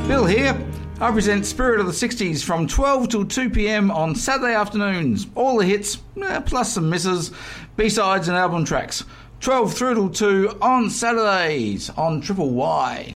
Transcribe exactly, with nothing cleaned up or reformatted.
Bill here. I present Spirit of the sixties from twelve till two p.m. on Saturday afternoons. All the hits, eh, plus some misses, B-sides and album tracks. twelve through till two on Saturdays on Triple Y.